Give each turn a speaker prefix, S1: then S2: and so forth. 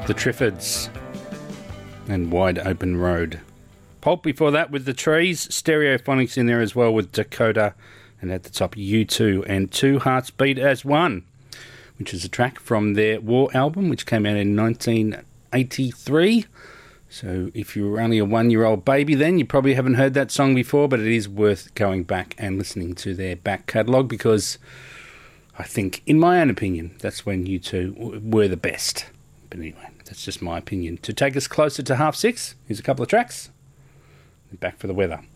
S1: The Triffids and Wide Open Road. Pulp before that with The Trees, Stereophonics in there as well with Dakota, and at the top U2 and Two Hearts Beat as One, which is a track from their War album, which came out in 1983. So if you were only a one-year-old baby then, you probably haven't heard that song before, but it is worth going back and listening to their back catalogue, because I think, in my own opinion, that's when U2 were the best. But anyway, that's just my opinion. To take us closer to 6:30, here's a couple of tracks. Back for the weather.